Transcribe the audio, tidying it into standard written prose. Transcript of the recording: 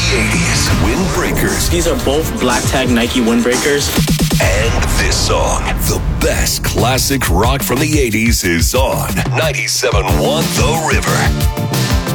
80s windbreakers. These are both black tag Nike windbreakers. And this song, the best classic rock from the 80s, is on 97.1 The River.